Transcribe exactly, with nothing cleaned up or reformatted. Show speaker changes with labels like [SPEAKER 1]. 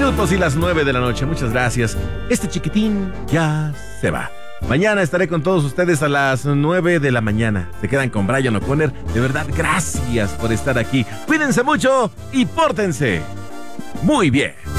[SPEAKER 1] minutos y las nueve de la noche. Muchas gracias. Este chiquitín ya se va. Mañana estaré con todos ustedes a las nueve de la mañana. Se quedan con Brian O'Connor. De verdad, gracias por estar aquí. Cuídense mucho y pórtense muy bien.